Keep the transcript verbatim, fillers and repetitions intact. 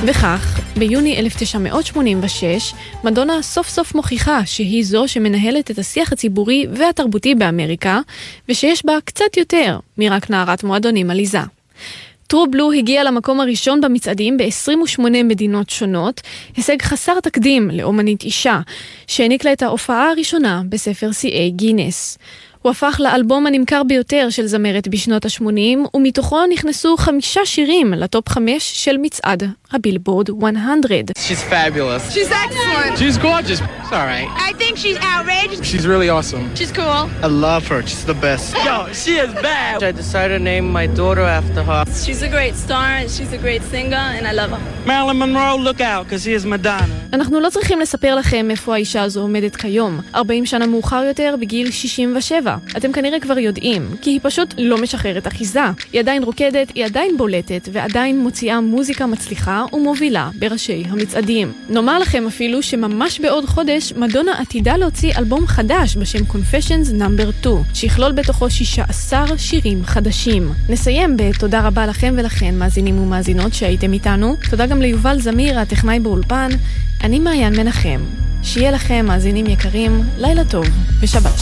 וכך, ביוני אלף תשע מאות שמונים ושש, מדונה סוף סוף מוכיחה שהיא זו שמנהלת את השיח הציבורי והתרבותי באמריקה, ושיש בה קצת יותר מרק נערת מועדונים עליזה. טרו בלו הגיע למקום הראשון במצעדים ב-עשרים ושמונה מדינות שונות, הישג חסר תקדים לאומנית אישה, שהעניק לה את ההופעה הראשונה בספר שיאי גינס. הוא הפך לאלבום הנמכר ביותר של זמרת בשנות ה-שמונים, ומתוכו נכנסו חמישה שירים לטופ חמש של מצעד הבילבורד מאה. She's fabulous. She's excellent. She's gorgeous. It's all right. I think she's outrageous. She's really awesome. She's cool. I love her. She's the best. Yo, she is bad. I decided to name my daughter after her. She's a great star, she's a great singer, and I love her. Marilyn Monroe, look out, because she is Madonna. אנחנו לא צריכים לספר לכם איפה האישה הזו עומדת כיום. ארבעים שנה מאוחר יותר, בגיל שישים ושבע. אתם כנראה כבר יודעים, כי היא פשוט לא משחררת אחיזה. היא עדיין רוקדת, היא עדיין בולטת, ועדיין מוציאה מוזיקה מצליחה ומובילה בראשי המצעדים. נאמר לכם אפילו שממש בעוד חודש, מדונה עתידה להוציא אלבום חדש בשם Confessions נאמבר שתיים, שיכלול בתוכו שישה עשר שירים חדשים. נסיים בתודה רבה לכם ולכן, מאזינים ומאזינות שהייתם איתנו. תודה גם ליובל זמיר, הטכנאי באולפן. אני מעיין מנחם. שיהיה לכם, מאזינים יקרים, לילה טוב ושבת שלום.